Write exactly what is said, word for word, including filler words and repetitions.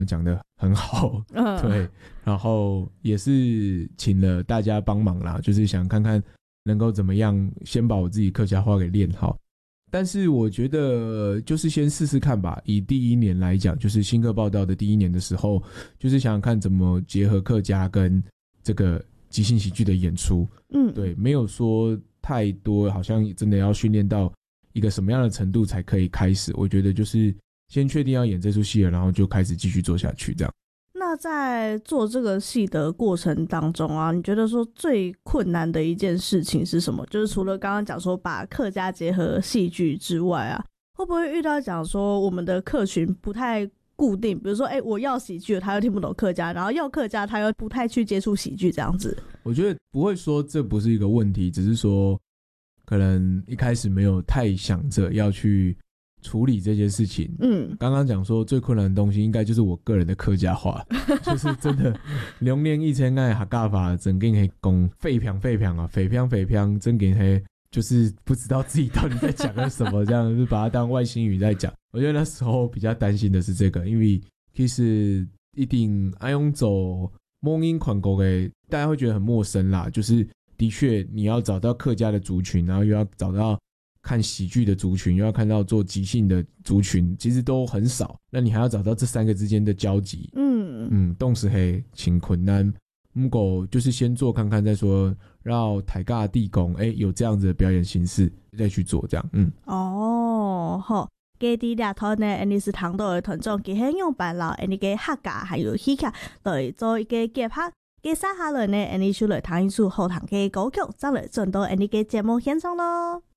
讲得很好， 嗯， 对，然后也是请了大家帮忙啦，就是想看看能够怎么样先把我自己客家话给练好。但是我觉得就是先试试看吧，以第一年来讲，就是新客报道的第一年的时候，就是想想看怎么结合客家跟这个即兴喜剧的演出。 嗯， 对，没有说太多好像真的要训练到一个什么样的程度才可以开始，我觉得就是先确定要演这出戏了，然后就开始继续做下去这样。 那在做这个戏的过程当中啊，你觉得说最困难的一件事情是什么？就是除了刚刚讲说把客家结合戏剧之外啊，会不会遇到讲说我们的客群不太固定，比如说哎、欸，我要喜剧他又听不懂客家，然后要客家他又不太去接触喜剧这样子？ 我觉得不会说这不是一个问题，只是说可能一开始没有太想着要去处理这件事情。嗯，刚刚讲说最困难的东西应该就是我个人的客家话，就是真的两年以前爱客家话整个黑讲废평废평啊，废평废평真给黑，就是不知道自己到底在讲了什么，这样就把它当外星语在讲。我觉得那时候比较担心的是这个，因为其实一定爱用走蒙音款国的，大家会觉得很陌生啦。就是的确你要找到客家的族群，然后又要找到看喜剧的族群，又要看到做即兴的族群，其实都很少。那你还要找到这三个之间的交集，嗯嗯，动时黑挺困难。不过就是先做看看再说，让台尬地公哎有这样子的表演形式再去做这样。嗯， 哦，好。给啲俩头呢，你是糖豆的团众，佢係用辦了，你嘅客家還有戲劇來做一個結合。嘅三下來呢，你出來彈一出後堂嘅歌曲，再來進到你嘅節目現場咯。